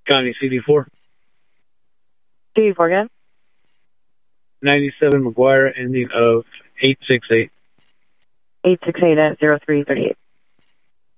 County CD4. CD4 again? 97 McGuire, ending of 868. 868 at 0338.